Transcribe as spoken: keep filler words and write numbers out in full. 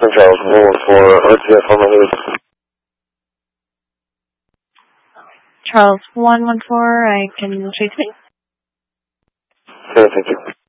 Charles, one one four, R T F on my news. Charles, one one four, I can transmit. Okay, thank you.